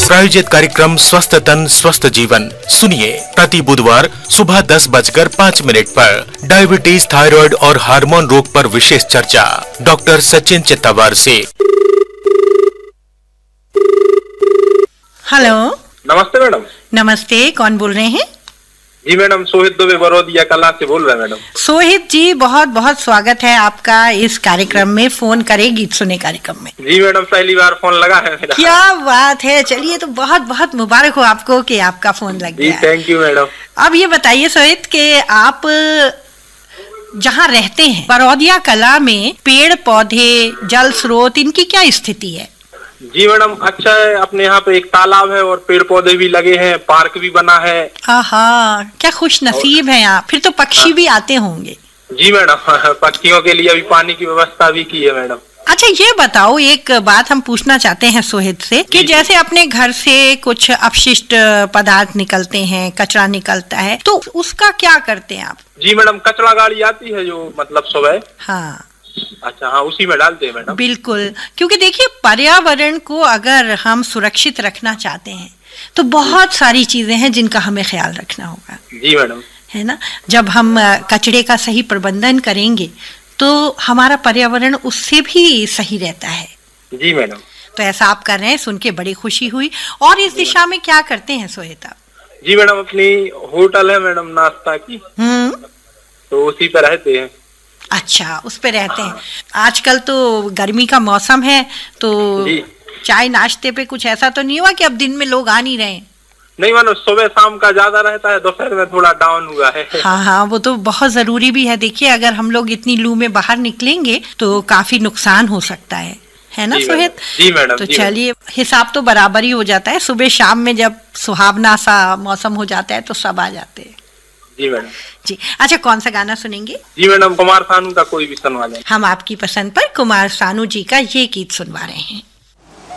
प्रायोजित कार्यक्रम स्वस्थ तन स्वस्थ जीवन सुनिए प्रति बुधवार सुबह 10:05 पर डायबिटीज, थायराइड और हार्मोन रोग पर विशेष चर्चा डॉक्टर सचिन चित्तावार से। हेलो। नमस्ते मैडम। नमस्ते, कौन बोल रहे हैं? जी मैडम, सोहित दुबे बरौदिया कला से बोल रहे हैं मैडम। सोहित जी, बहुत बहुत स्वागत है आपका इस कार्यक्रम में। फोन करे गीत सुने कार्यक्रम में। जी मैडम, पहली बार फोन लगा है मेरा। क्या बात है, चलिए तो बहुत बहुत मुबारक हो आपको कि आपका फोन लग गया। जी थैंक यू मैडम। अब ये बताइए सोहित कि आप जहाँ रहते हैं बरौदिया कला में पेड़ पौधे, जल स्रोत, इनकी क्या स्थिति है? जी मैडम, अच्छा है, अपने यहाँ पे एक तालाब है और पेड़ पौधे भी लगे हैं, पार्क भी बना है। आहा, क्या खुश नसीब है आप। फिर तो पक्षी भी आते होंगे। जी मैडम, पक्षियों के लिए अभी पानी की व्यवस्था भी की है मैडम। अच्छा ये बताओ, एक बात हम पूछना चाहते हैं सोहित से कि जैसे अपने घर से कुछ अपशिष्ट पदार्थ निकलते हैं, कचरा निकलता है, तो उसका क्या करते हैं आप? जी मैडम, कचरा गाड़ी आती है जो मतलब सुबह। हाँ। अच्छा हाँ, उसी में डालते हैं मैडम। बिल्कुल, क्योंकि देखिए पर्यावरण को अगर हम सुरक्षित रखना चाहते हैं तो बहुत सारी चीजें हैं जिनका हमें ख्याल रखना होगा। जी मैडम। है ना? जब हम कचरे का सही प्रबंधन करेंगे तो हमारा पर्यावरण उससे भी सही रहता है। जी मैडम। तो ऐसा आप कर रहे हैं, सुन के बड़ी खुशी हुई। और इस दिशा में क्या करते हैं सोहित आप? जी मैडम, अपनी होटल है मैडम नाश्ता की, तो उसी पे रहते हैं। अच्छा, उस पे रहते हैं। आजकल तो गर्मी का मौसम है, तो चाय नाश्ते पे कुछ ऐसा तो नहीं हुआ कि अब दिन में लोग आ नहीं रहे? नहीं मानो, सुबह शाम का ज्यादा रहता है, दोपहर में थोड़ा डाउन हुआ है। हाँ हाँ, वो तो बहुत जरूरी भी है। देखिए अगर हम लोग इतनी लू में बाहर निकलेंगे तो काफी नुकसान हो सकता है ना सोहित? जी मैडम। तो चलिए, हिसाब तो बराबर ही हो जाता है। सुबह शाम में जब सुहावना सा मौसम हो जाता है तो सब आ जाते हैं। जी मैडम। जी अच्छा, कौन सा गाना सुनेंगे? जी मैडम, कुमार सानू का कोई भी सुनवा लें। हम आपकी पसंद पर कुमार सानू जी का ये गीत सुनवा रहे हैं।